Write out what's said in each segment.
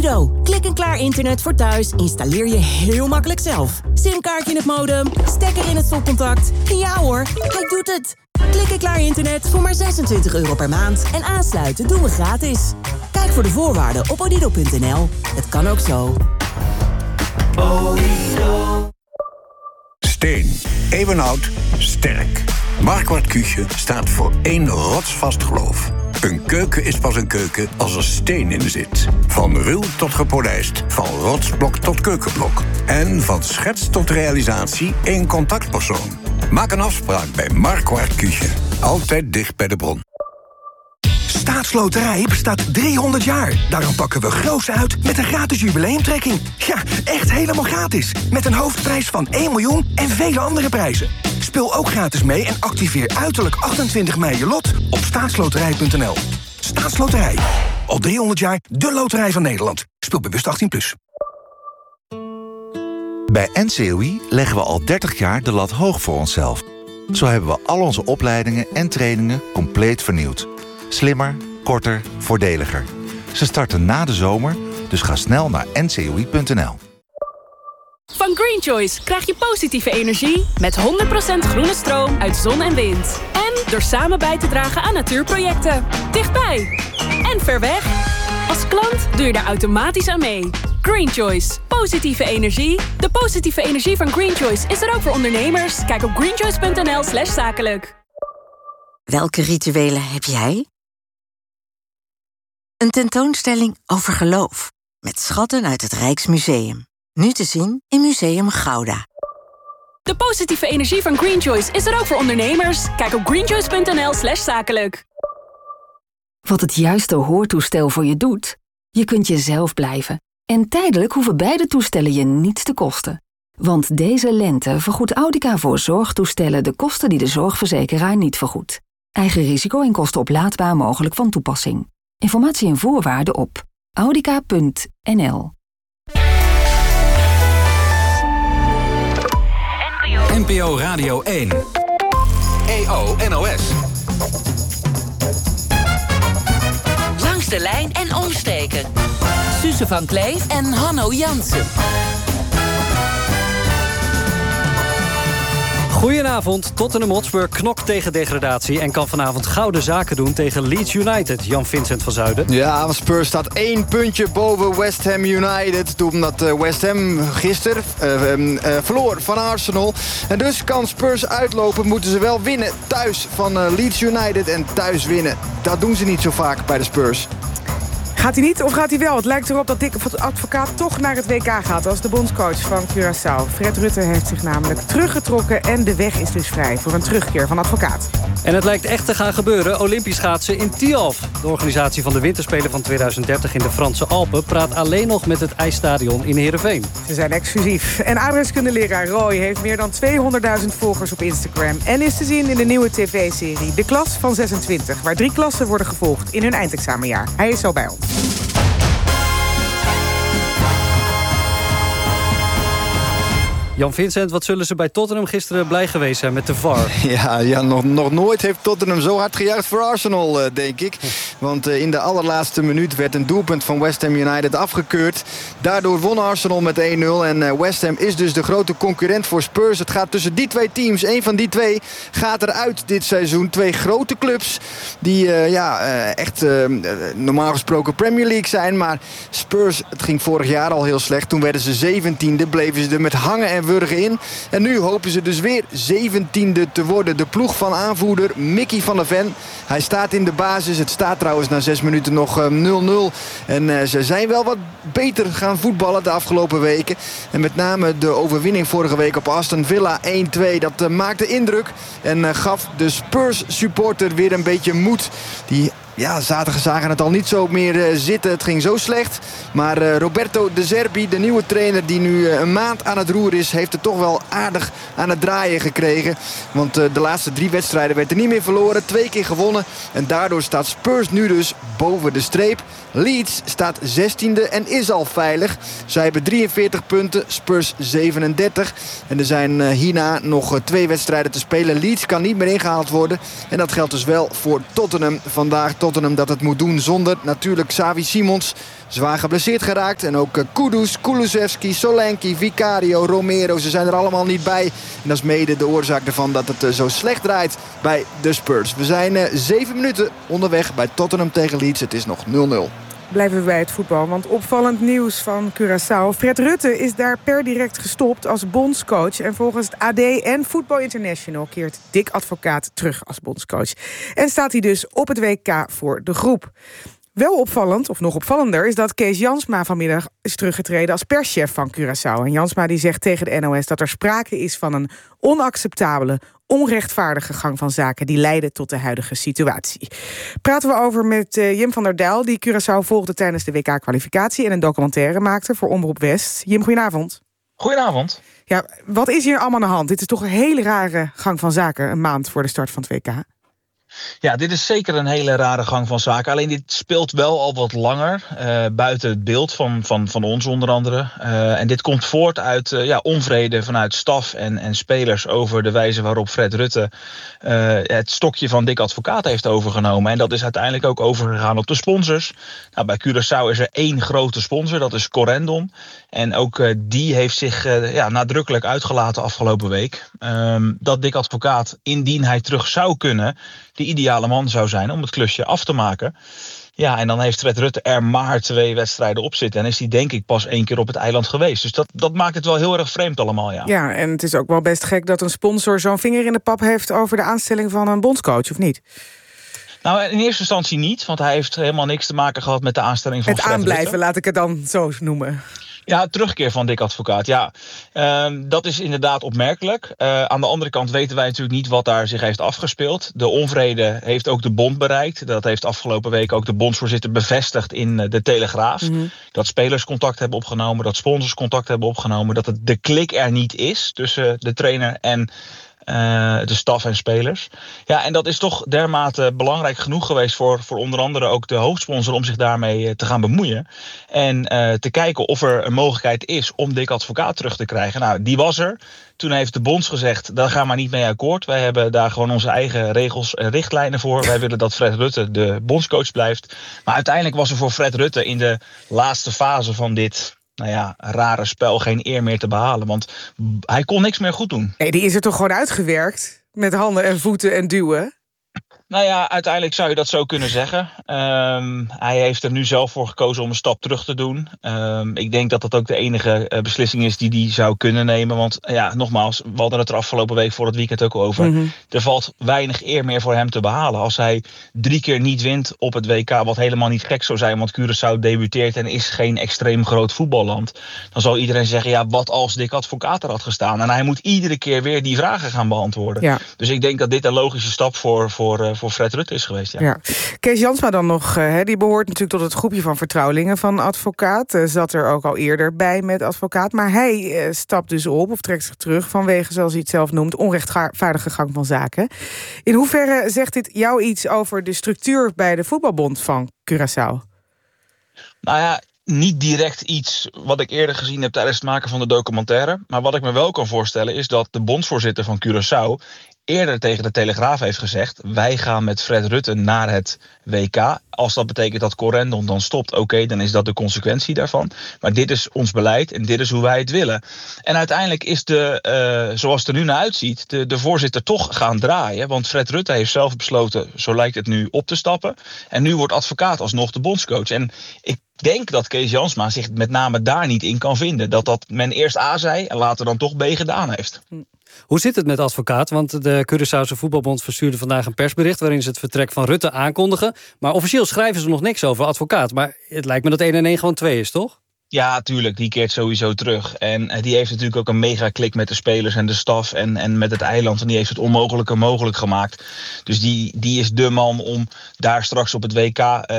Odido. Klik-en-klaar internet voor thuis installeer je heel makkelijk zelf. Simkaartje in het modem, stekker in het stopcontact. Ja hoor, hij doet het. Klik-en-klaar internet voor maar €26 per maand. En aansluiten doen we gratis. Kijk voor de voorwaarden op odido.nl. Het kan ook zo. Odido. Steen. Eeuwenoud. Sterk. Marquardt Küche staat voor één rotsvast geloof. Een keuken is pas een keuken als er steen in zit. Van ruw tot gepolijst, van rotsblok tot keukenblok. En van schets tot realisatie één contactpersoon. Maak een afspraak bij Marquardt Küche. Altijd dicht bij de bron. Staatsloterij bestaat 300 jaar. Daarom pakken we groots uit met een gratis jubileumtrekking. Ja, echt helemaal gratis. Met een hoofdprijs van 1 miljoen en vele andere prijzen. Speel ook gratis mee en activeer uiterlijk 28 mei je lot op staatsloterij.nl. Staatsloterij. Al 300 jaar de loterij van Nederland. Speel bewust 18+. Bij NCOI leggen we al 30 jaar de lat hoog voor onszelf. Zo hebben we al onze opleidingen en trainingen compleet vernieuwd. Slimmer, korter, voordeliger. Ze starten na de zomer, dus ga snel naar ncoi.nl. Van Green Choice krijg je positieve energie met 100% groene stroom uit zon en wind. En door samen bij te dragen aan natuurprojecten. Dichtbij en ver weg. Als klant doe je daar automatisch aan mee. Green Choice. Positieve energie. De positieve energie van Green Choice is er ook voor ondernemers. Kijk op greenchoice.nl/zakelijk. Welke rituelen heb jij? Een tentoonstelling over geloof. Met schatten uit het Rijksmuseum. Nu te zien in Museum Gouda. De positieve energie van Green Choice is er ook voor ondernemers. Kijk op greenchoice.nl/zakelijk. Wat het juiste hoortoestel voor je doet? Je kunt jezelf blijven. En tijdelijk hoeven beide toestellen je niets te kosten. Want deze lente vergoedt Audica voor zorgtoestellen de kosten die de zorgverzekeraar niet vergoedt. Eigen risico en kosten oplaadbaar mogelijk van toepassing. Informatie en voorwaarden op audica.nl. NPO Radio 1. EO NOS. Langs de lijn en omstreken. Suze van Kleef en Hanno Jansen. Goedenavond. Tottenham Hotspur knokt tegen degradatie en kan vanavond gouden zaken doen tegen Leeds United. Jan-Vincent van Zuiden. Ja, Spurs staat 1 puntje boven West Ham United. Omdat West Ham gisteren verloor van Arsenal. En dus kan Spurs uitlopen, moeten ze wel winnen thuis van Leeds United. En thuis winnen, dat doen ze niet zo vaak bij de Spurs. Gaat hij niet of gaat hij wel? Het lijkt erop dat Dick Advocaat toch naar het WK gaat als de bondscoach van Curaçao. Fred Rutte heeft zich namelijk teruggetrokken en de weg is dus vrij voor een terugkeer van Advocaat. En het lijkt echt te gaan gebeuren. Olympisch schaatsen in Tialf. De organisatie van de Winterspelen van 2030 in de Franse Alpen praat alleen nog met het ijsstadion in Heerenveen. Ze zijn exclusief. En aardrijkskundeleraar Roy heeft meer dan 200.000 volgers op Instagram en is te zien in de nieuwe tv-serie De Klas van 26, waar 3 klassen worden gevolgd in hun eindexamenjaar. Hij is zo bij ons. Jan-Vincent, wat zullen ze bij Tottenham gisteren blij geweest zijn met de VAR? Ja, nog nooit heeft Tottenham zo hard gejuicht voor Arsenal, denk ik. Want in de allerlaatste minuut werd een doelpunt van West Ham United afgekeurd. Daardoor won Arsenal met 1-0. En West Ham is dus de grote concurrent voor Spurs. Het gaat tussen die twee teams. Eén van die twee gaat eruit dit seizoen. 2 grote clubs die echt normaal gesproken Premier League zijn. Maar Spurs, het ging vorig jaar al heel slecht. Toen werden ze 17e, bleven ze er met hangen en wurgen in. En nu hopen ze dus weer 17e te worden. De ploeg van aanvoerder Mickey van der Ven. Hij staat in de basis. Het staat trouwens na 6 minuten nog 0-0. En ze zijn wel wat beter gaan voetballen de afgelopen weken. En met name de overwinning vorige week op Aston Villa 1-2. Dat maakte indruk. En gaf de Spurs supporter weer een beetje moed. Die zagen het al niet zo meer zitten. Het ging zo slecht. Maar Roberto De Zerbi, de nieuwe trainer die nu een maand aan het roer is, heeft het toch wel aardig aan het draaien gekregen. Want de laatste 3 wedstrijden werd er niet meer verloren. 2 keer gewonnen. En daardoor staat Spurs nu dus boven de streep. Leeds staat 16e en is al veilig. Zij hebben 43 punten, Spurs 37. En er zijn hierna nog 2 wedstrijden te spelen. Leeds kan niet meer ingehaald worden. En dat geldt dus wel voor Tottenham vandaag. Tottenham dat het moet doen zonder natuurlijk Xavi Simons. Zwaar geblesseerd geraakt. En ook Kudus, Kulusevski, Solanke, Vicario, Romero. Ze zijn er allemaal niet bij. En dat is mede de oorzaak ervan dat het zo slecht draait bij de Spurs. We zijn 7 minuten onderweg bij Tottenham tegen Leeds. Het is nog 0-0. Blijven we bij het voetbal, want opvallend nieuws van Curaçao. Fred Rutte is daar per direct gestopt als bondscoach. En volgens het AD en Football International keert Dick Advocaat terug als bondscoach. En staat hij dus op het WK voor de groep. Wel opvallend, of nog opvallender, is dat Kees Jansma vanmiddag is teruggetreden als perschef van Curaçao. En Jansma die zegt tegen de NOS dat er sprake is van een onacceptabele, onrechtvaardige gang van zaken die leiden tot de huidige situatie. Praten we over met Jim van der Dijl, die Curaçao volgde tijdens de WK-kwalificatie en een documentaire maakte voor Omroep West. Jim, goedenavond. Goedenavond. Ja, wat is hier allemaal aan de hand? Dit is toch een hele rare gang van zaken, een maand voor de start van het WK. Ja, dit is zeker een hele rare gang van zaken. Alleen dit speelt wel al wat langer. Buiten het beeld van ons onder andere. En dit komt voort uit onvrede vanuit staf en spelers over de wijze waarop Fred Rutte het stokje van Dick Advocaat heeft overgenomen. En dat is uiteindelijk ook overgegaan op de sponsors. Nou, bij Curaçao is er 1 grote sponsor, dat is Corendon. En ook die heeft zich nadrukkelijk uitgelaten afgelopen week. Dat Dick Advocaat, indien hij terug zou kunnen, de ideale man zou zijn om het klusje af te maken. Ja, en dan heeft Fred Rutte er maar 2 wedstrijden op zitten. En is hij denk ik pas 1 keer op het eiland geweest. Dus dat maakt het wel heel erg vreemd allemaal, ja. Ja, en het is ook wel best gek dat een sponsor zo'n vinger in de pap heeft over de aanstelling van een bondscoach, of niet? Nou, in eerste instantie niet, want hij heeft helemaal niks te maken gehad met de aanstelling van Fred Rutte. Het aanblijven, laat ik het dan zo noemen. Ja, terugkeer van Dick Advocaat, ja. Dat is inderdaad opmerkelijk. Aan de andere kant weten wij natuurlijk niet wat daar zich heeft afgespeeld. De onvrede heeft ook de bond bereikt. Dat heeft afgelopen week ook de bondsvoorzitter bevestigd in de Telegraaf. Mm-hmm. Dat spelers contact hebben opgenomen, dat sponsors contact hebben opgenomen. Dat de klik er niet is tussen de trainer en de staf en spelers. Ja, en dat is toch dermate belangrijk genoeg geweest voor onder andere ook de hoofdsponsor om zich daarmee te gaan bemoeien. En te kijken of er een mogelijkheid is om Dick Advocaat terug te krijgen. Nou, die was er. Toen heeft de bonds gezegd, daar gaan we niet mee akkoord. Wij hebben daar gewoon onze eigen regels en richtlijnen voor. Wij willen dat Fred Rutte de bondscoach blijft. Maar uiteindelijk was er voor Fred Rutte in de laatste fase van dit rare spel geen eer meer te behalen. Want hij kon niks meer goed doen. Nee, die is er toch gewoon uitgewerkt? Met handen en voeten en duwen? Nou ja, uiteindelijk zou je dat zo kunnen zeggen. Hij heeft er nu zelf voor gekozen om een stap terug te doen. Ik denk dat dat ook de enige beslissing is die hij zou kunnen nemen. Want ja, nogmaals, we hadden het er afgelopen week voor het weekend ook over. Mm-hmm. Er valt weinig eer meer voor hem te behalen. Als hij 3 keer niet wint op het WK, wat helemaal niet gek zou zijn, want Curaçao debuteert en is geen extreem groot voetballand, dan zal iedereen zeggen, ja, wat als Dick Advocaat er had gestaan? En hij moet iedere keer weer die vragen gaan beantwoorden. Ja. Dus ik denk dat dit een logische stap voor Fred Rutte is geweest. Ja. Kees Jansma dan nog, die behoort natuurlijk tot het groepje van vertrouwelingen van Advocaat. Zat er ook al eerder bij met Advocaat. Maar hij stapt dus op of trekt zich terug vanwege, zoals hij het zelf noemt, onrechtvaardige gang van zaken. In hoeverre zegt dit jou iets over de structuur bij de voetbalbond van Curaçao? Nou ja, niet direct iets wat ik eerder gezien heb tijdens het maken van de documentaire. Maar wat ik me wel kan voorstellen is dat de bondsvoorzitter van Curaçao eerder tegen de Telegraaf heeft gezegd, wij gaan met Fred Rutte naar het WK. Als dat betekent dat Corendon dan stopt, oké, dan is dat de consequentie daarvan. Maar dit is ons beleid en dit is hoe wij het willen. En uiteindelijk is zoals het er nu naar uitziet, de voorzitter toch gaan draaien. Want Fred Rutte heeft zelf besloten, zo lijkt het nu, op te stappen. En nu wordt Advocaat alsnog de bondscoach. En ik denk dat Kees Jansma zich met name daar niet in kan vinden. Dat men eerst A zei en later dan toch B gedaan heeft. Hoe zit het met Advocaat? Want de Curaçaose Voetbalbond verstuurde vandaag een persbericht waarin ze het vertrek van Rutte aankondigen. Maar officieel schrijven ze nog niks over Advocaat. Maar het lijkt me dat 1 en 1 gewoon 2 is, toch? Ja, tuurlijk. Die keert sowieso terug. En die heeft natuurlijk ook een mega klik met de spelers en de staf en met het eiland. En die heeft het onmogelijke mogelijk gemaakt. Dus die is de man om daar straks op het WK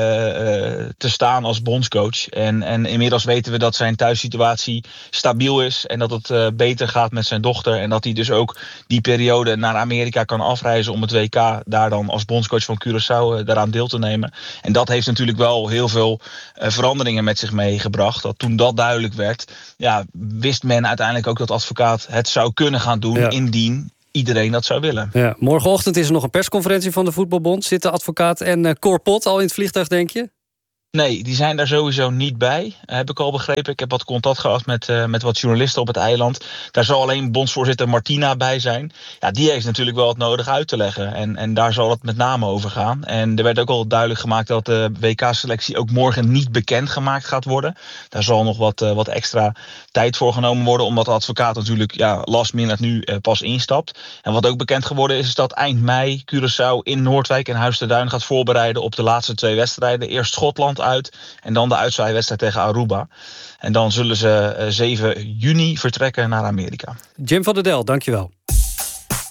te staan als bondscoach. En inmiddels weten we dat zijn thuissituatie stabiel is. En dat het beter gaat met zijn dochter. En dat hij dus ook die periode naar Amerika kan afreizen om het WK daar dan als bondscoach van Curaçao daaraan deel te nemen. En dat heeft natuurlijk wel heel veel veranderingen met zich meegebracht. Toen dat duidelijk werd, wist men uiteindelijk ook dat Advocaat het zou kunnen gaan doen, indien iedereen dat zou willen. Ja, morgenochtend is er nog een persconferentie van de Voetbalbond. Zitten advocaat en Cor Pot al in het vliegtuig, denk je? Nee, die zijn daar sowieso niet bij, heb ik al begrepen. Ik heb wat contact gehad met wat journalisten op het eiland. Daar zal alleen bondsvoorzitter Martina bij zijn. Ja, die heeft natuurlijk wel het nodig uit te leggen. En daar zal het met name over gaan. En er werd ook al duidelijk gemaakt dat de WK-selectie ook morgen niet bekendgemaakt gaat worden. Daar zal nog wat extra tijd voor genomen worden, omdat de advocaat natuurlijk last minute nu pas instapt. En wat ook bekend geworden is dat eind mei Curaçao in Noordwijk en Huis ter Duin gaat voorbereiden op de laatste 2 wedstrijden. Eerst Schotland uit en dan de uitzwaaiwedstrijd tegen Aruba. En dan zullen ze 7 juni vertrekken naar Amerika. Jim van der Del, dankjewel.